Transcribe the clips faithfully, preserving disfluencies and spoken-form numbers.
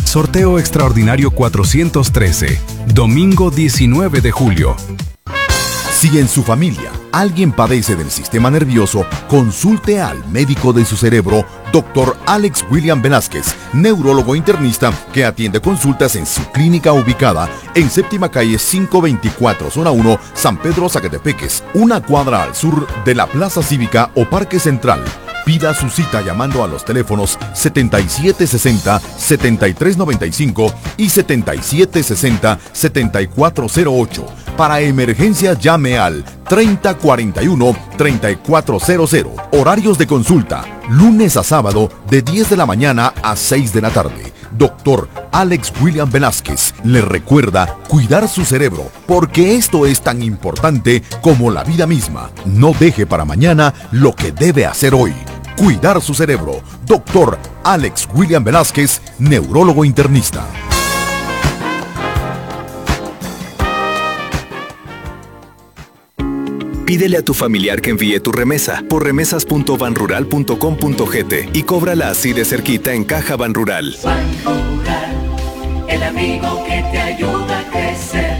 Sorteo extraordinario cuatrocientos trece, domingo diecinueve de julio. Si en su familia alguien padece del sistema nervioso, consulte al médico de su cerebro, doctor Alex William Velázquez, neurólogo internista que atiende consultas en su clínica ubicada en séptima calle quinientos veinticuatro, zona uno, San Pedro Zacatepeques, una cuadra al sur de la Plaza Cívica o Parque Central. Pida su cita llamando a los teléfonos setenta y siete sesenta, setenta y tres noventa y cinco y setenta y siete sesenta, setenta y cuatro cero ocho. Para emergencia llame al treinta cuarenta y uno, treinta y cuatro cero cero. Horarios de consulta, lunes a sábado de diez de la mañana a seis de la tarde. Doctor Alex William Velázquez le recuerda cuidar su cerebro, porque esto es tan importante como la vida misma. No deje para mañana lo que debe hacer hoy. Cuidar su cerebro. Doctor Alex William Velázquez, neurólogo internista. Pídele a tu familiar que envíe tu remesa por remesas punto banrural punto com punto gt y cóbrala así de cerquita en Caja Banrural. Banrural, el amigo que te ayuda a crecer.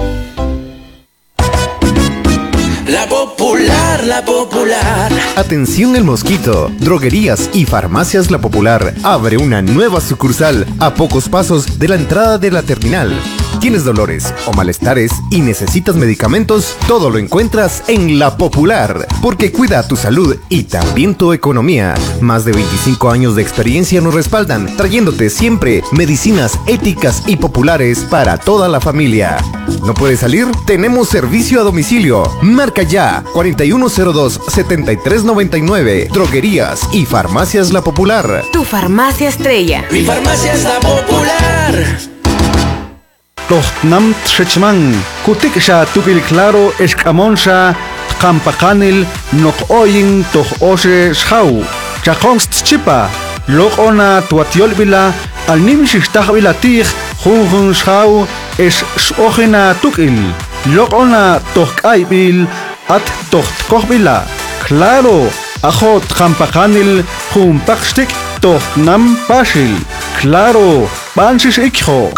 La Popular, la Popular. Atención El Mosquito, Droguerías y Farmacias La Popular abre una nueva sucursal a pocos pasos de la entrada de la terminal. ¿Tienes dolores o malestares y necesitas medicamentos? Todo lo encuentras en La Popular, porque cuida tu salud y también tu economía. Más de veinticinco años de experiencia nos respaldan, trayéndote siempre medicinas éticas y populares para toda la familia. ¿No puedes salir? Tenemos servicio a domicilio. Marca ya cuarenta y uno cero dos, setenta y tres noventa y nueve. Droguerías y Farmacias La Popular. Tu farmacia estrella. Mi farmacia es La Popular. Tohnam Trechman, Kutikasha Tukil Claro, Escamonsha, Kampakanil, Nok Oyin, Toh Oshe Shau, Chakonst Chipa, Lokona Tuatiolvila, Al Nimshichtahvila Tich, Hunhun Shau, Es Shogena Tukil, Lokona Tohkaibil, At Tohtkohvila, Claro, Ajot Kampakanil, Humpakstik, Tohnam Pashil, Claro, Banshish Ikho.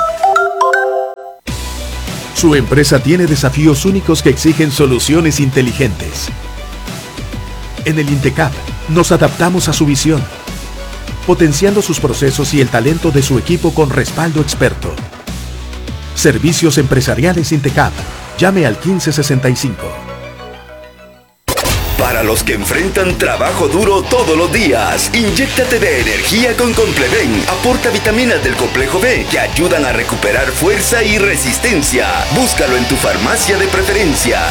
Su empresa tiene desafíos únicos que exigen soluciones inteligentes. En el INTECAP nos adaptamos a su visión, potenciando sus procesos y el talento de su equipo con respaldo experto. Servicios Empresariales INTECAP. Llame al quince sesenta y cinco. Para los que enfrentan trabajo duro todos los días, inyéctate de energía con Compleven. Aporta vitaminas del complejo B que ayudan a recuperar fuerza y resistencia. Búscalo en tu farmacia de preferencia.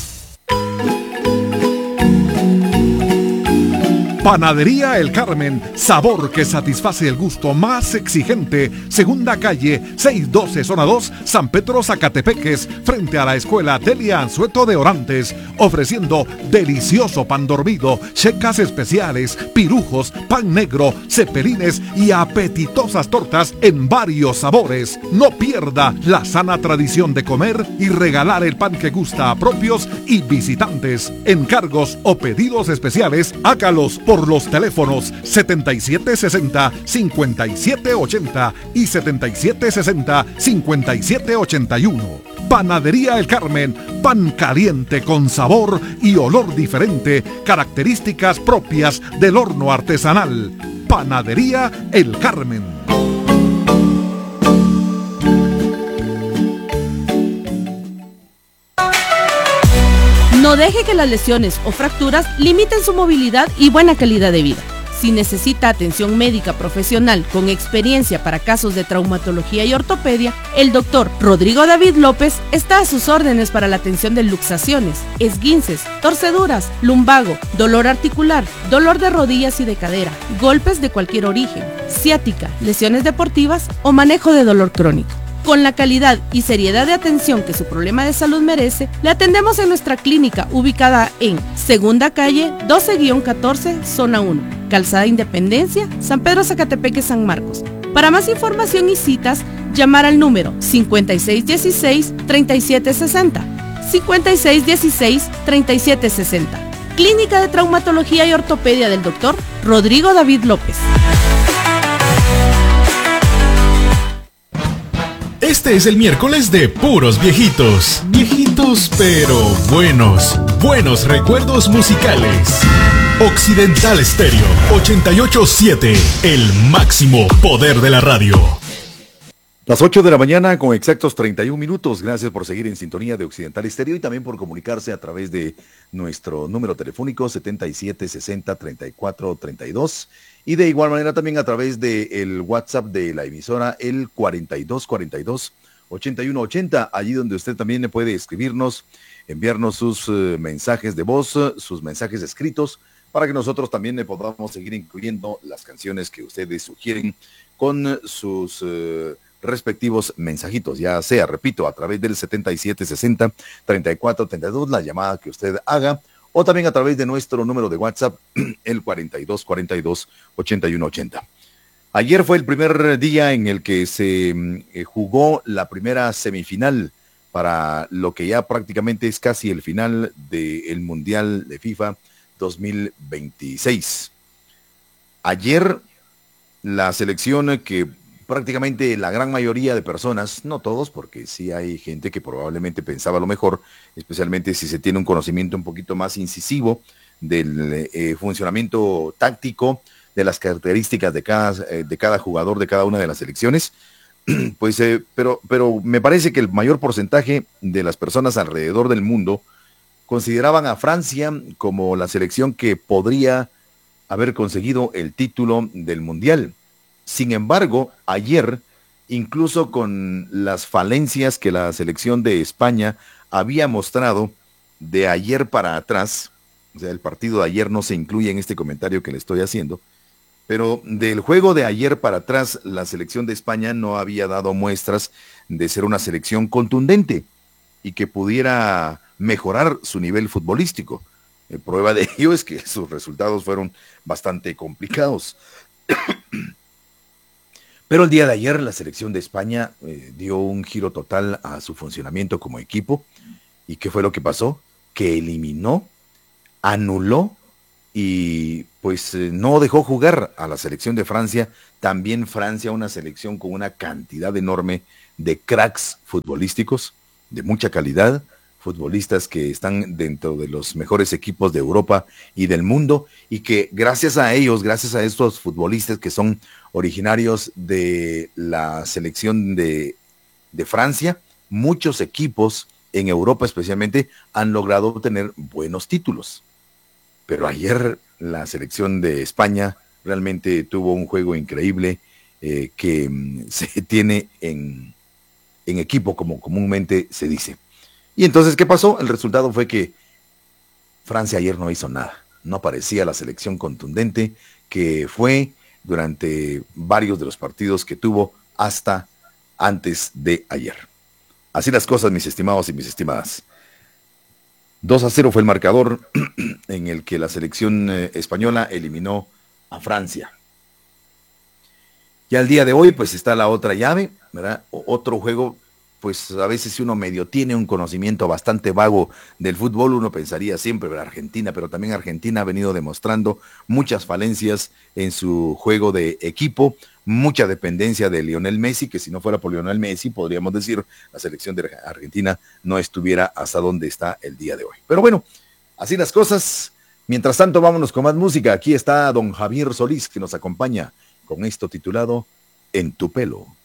Panadería El Carmen, sabor que satisface el gusto más exigente. Segunda calle, seiscientos doce, zona dos, San Pedro Zacatepeques, frente a la escuela Delia Anzueto de Orantes, ofreciendo delicioso pan dormido, checas especiales, pirujos, pan negro, cepelines y apetitosas tortas en varios sabores. No pierda la sana tradición de comer y regalar el pan que gusta a propios y visitantes. Encargos o pedidos especiales, hágalos por los teléfonos setenta y siete sesenta, cincuenta y siete ochenta y setenta y siete sesenta, cincuenta y siete ochenta y uno. Panadería El Carmen, pan caliente con sabor y olor diferente, características propias del horno artesanal. Panadería El Carmen. No deje que las lesiones o fracturas limiten su movilidad y buena calidad de vida. Si necesita atención médica profesional con experiencia para casos de traumatología y ortopedia, el doctor Rodrigo David López está a sus órdenes para la atención de luxaciones, esguinces, torceduras, lumbago, dolor articular, dolor de rodillas y de cadera, golpes de cualquier origen, ciática, lesiones deportivas o manejo de dolor crónico. Con la calidad y seriedad de atención que su problema de salud merece, le atendemos en nuestra clínica ubicada en Segunda Calle doce guión catorce, Zona uno, Calzada Independencia, San Pedro Zacatepeque, San Marcos. Para más información y citas, llamar al número cincuenta y seis dieciséis, treinta y siete sesenta, cincuenta y seis dieciséis, treinta y siete sesenta. Clínica de Traumatología y Ortopedia del doctor Rodrigo David López. Este es el miércoles de puros viejitos. Viejitos pero buenos. Buenos recuerdos musicales. Occidental Stereo ochenta y ocho punto siete. El máximo poder de la radio. Las ocho de la mañana con exactos treinta y un minutos. Gracias por seguir en sintonía de Occidental Stereo y también por comunicarse a través de nuestro número telefónico setenta y siete sesenta treinta y cuatro treinta y dos y de igual manera también a través del WhatsApp de la emisora el cuarenta y dos cuarenta y dos ochenta y uno ochenta, allí donde usted también puede escribirnos, enviarnos sus uh, mensajes de voz, uh, sus mensajes escritos, para que nosotros también le podamos seguir incluyendo las canciones que ustedes sugieren con uh, sus uh, respectivos mensajitos, ya sea, repito, a través del setenta y siete sesenta treinta y cuatro treinta y dos, la llamada que usted haga, o también a través de nuestro número de WhatsApp, el cuarenta y dos cuarenta y dos ochenta y uno ochenta. Ayer fue el primer día en el que se eh, jugó la primera semifinal para lo que ya prácticamente es casi el final del Mundial de FIFA dos mil veintiséis. Ayer la selección que prácticamente la gran mayoría de personas, no todos, porque sí hay gente que probablemente pensaba lo mejor, especialmente si se tiene un conocimiento un poquito más incisivo del eh, funcionamiento táctico, de las características de cada, eh, de cada jugador de cada una de las selecciones, pues, eh, pero, pero me parece que el mayor porcentaje de las personas alrededor del mundo consideraban a Francia como la selección que podría haber conseguido el título del Mundial. Sin embargo, ayer, incluso con las falencias que la selección de España había mostrado de ayer para atrás, o sea, el partido de ayer no se incluye en este comentario que le estoy haciendo, pero del juego de ayer para atrás, la selección de España no había dado muestras de ser una selección contundente y que pudiera mejorar su nivel futbolístico. Eh, prueba de ello es que sus resultados fueron bastante complicados. Pero el día de ayer la selección de España eh, dio un giro total a su funcionamiento como equipo. ¿Y qué fue lo que pasó? Que eliminó, anuló y pues eh, no dejó jugar a la selección de Francia. También Francia, una selección con una cantidad enorme de cracks futbolísticos, de mucha calidad, futbolistas que están dentro de los mejores equipos de Europa y del mundo, y que gracias a ellos, gracias a estos futbolistas que son originarios de la selección de, de Francia, muchos equipos en Europa especialmente han logrado obtener buenos títulos. Pero ayer la selección de España realmente tuvo un juego increíble eh, que mm, se tiene en, en equipo, como comúnmente se dice. Y entonces, ¿qué pasó? El resultado fue que Francia ayer no hizo nada. No parecía la selección contundente que fue durante varios de los partidos que tuvo hasta antes de ayer. Así las cosas, mis estimados y mis estimadas. dos a cero fue el marcador en el que la selección eh, española eliminó a Francia. Y al día de hoy, pues está la otra llave, ¿verdad? O otro juego. Pues a veces si uno medio tiene un conocimiento bastante vago del fútbol, uno pensaría siempre ver Argentina, pero también Argentina ha venido demostrando muchas falencias en su juego de equipo, mucha dependencia de Lionel Messi, que si no fuera por Lionel Messi, podríamos decir, la selección de Argentina no estuviera hasta donde está el día de hoy. Pero bueno, así las cosas. Mientras tanto, vámonos con más música. Aquí está don Javier Solís, que nos acompaña con esto titulado En tu pelo.